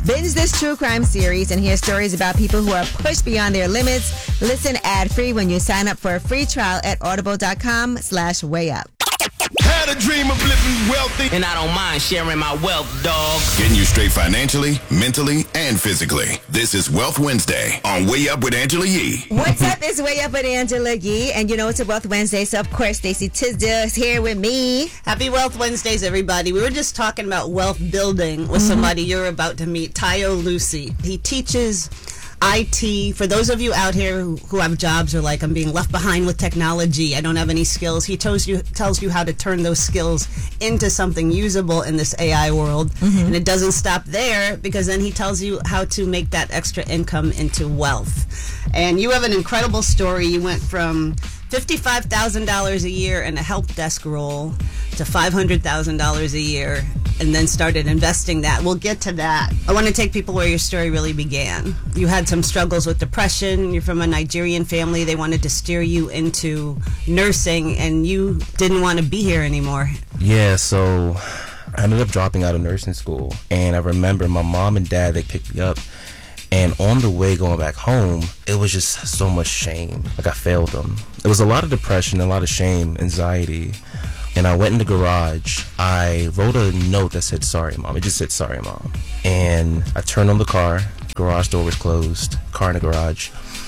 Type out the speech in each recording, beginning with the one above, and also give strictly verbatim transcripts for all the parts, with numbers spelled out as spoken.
Binge this true crime series and hear stories about people who are pushed beyond their limits. Listen ad-free when you sign up for a free trial at audible.com slash way up. Had a dream of living wealthy, and I don't mind sharing my wealth, dog. getting you straight financially, mentally, and physically. This is Wealth Wednesday on Way Up with Angela Yee. What's up? It's Way Up with Angela Yee, and you know it's a Wealth Wednesday, so of course Stacey Tisdale is here with me. Happy Wealth Wednesdays, everybody. We were just talking about wealth building with mm-hmm. somebody you're about to meet, Tayo Lucy. He teaches I T. For those of you out here who, who have jobs or like, I'm being left behind with technology, I don't have any skills, he tells you tells you how to turn those skills into something usable in this A I world. Mm-hmm. And it doesn't stop there, because then he tells you how to make that extra income into wealth. And you have an incredible story. You went from fifty-five thousand dollars a year in a help desk role to five hundred thousand dollars a year, and then started investing that. We'll get to that. I want to take people where your story really began. You had some struggles with depression. You're from a Nigerian family. They wanted to steer you into nursing, and you didn't want to be here anymore. Yeah, so I ended up dropping out of nursing school, and I remember my mom and dad, they picked me up. And on the way going back home, it was just so much shame. Like, I failed them. It was a lot of depression, a lot of shame, anxiety. And I went in the garage. I wrote a note that said, "Sorry, Mom." It just said, "Sorry, Mom." And I turned on the car. Garage door was closed. Car in the garage.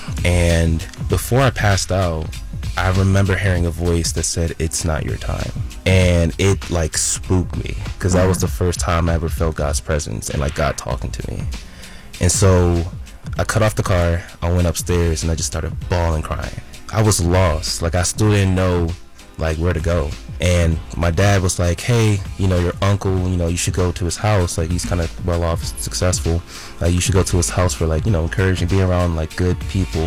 And before I passed out, I remember hearing a voice that said, "It's not your time." And it, like, spooked me, because that was the first time I ever felt God's presence and, like, God talking to me. And so I cut off the car, I went upstairs, and I just started bawling, crying. I was lost. Like, I still didn't know, like, where to go. And my dad was like, "Hey, you know, your uncle, you know, you should go to his house. Like, he's kind of well off, successful. Like, you should go to his house for, like, you know, encouraging, be around, like, good people."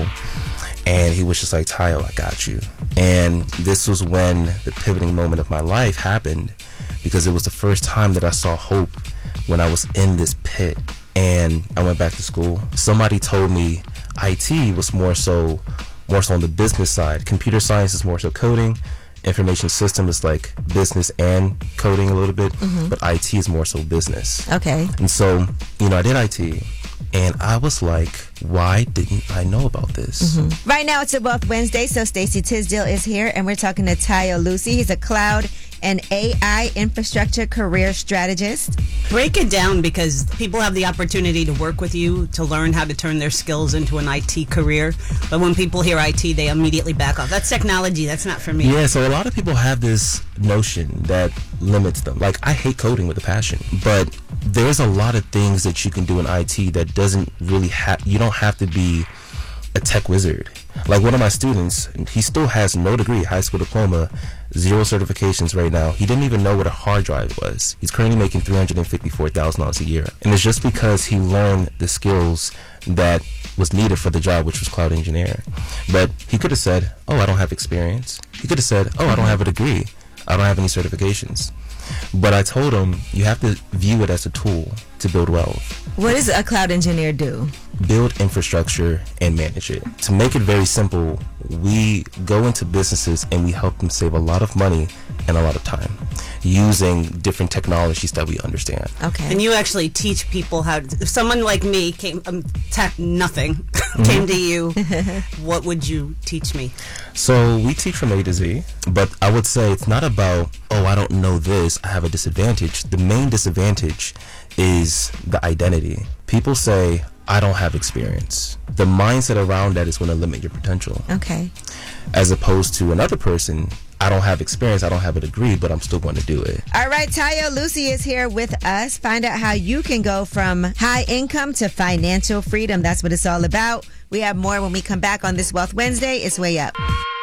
And he was just like, "Tayo, I got you." And this was when the pivoting moment of my life happened, because it was the first time that I saw hope when I was in this pit. And I went back to school. Somebody told me I T was more so more so on the business side. Computer science is more so coding. Information system is like business and coding a little bit. Mm-hmm. But I T is more so business. Okay. And so, you know, I did I T. And I was like, why didn't I know about this? Mm-hmm. Right now, it's a Wealth Wednesday, so Stacey Tisdale is here, and we're talking to Tayo Lucy. He's a cloud and A I infrastructure career strategist. Break it down, because people have the opportunity to work with you to learn how to turn their skills into an I T career. But when people hear I T, they immediately back off. That's technology. That's not for me. Yeah, so a lot of people have this notion that limits them. Like, I hate coding with a passion, but there's a lot of things that you can do in I T that doesn't really have, you don't have to be a tech wizard. Like, one of my students, he still has no degree, high school diploma, zero certifications right now. He didn't even know what a hard drive was. He's currently making three hundred fifty-four thousand dollars a year. And it's just because he learned the skills that was needed for the job, which was cloud engineer. But he could have said, "Oh, I don't have experience." He could have said, "Oh, I don't have a degree. I don't have any certifications." But I told him, you have to view it as a tool to build wealth. What does a cloud engineer do? Build infrastructure and manage it. To make it very simple, we go into businesses and we help them save a lot of money and a lot of time using different technologies that we understand. Okay. And you actually teach people how to, if someone like me came, um, tech nothing, mm-hmm. came to you, what would you teach me? So we teach from A to Z, but I would say it's not about, oh, I don't know this, I have a disadvantage. The main disadvantage is the identity. People say, I don't have experience. The mindset around that is going to limit your potential. Okay. As opposed to another person, I don't have experience, I don't have a degree, but I'm still going to do it. All right, Tayo Lucy is here with us. Find out how you can go from high income to financial freedom. That's what it's all about. We have more when we come back on this Wealth Wednesday. It's Way Up.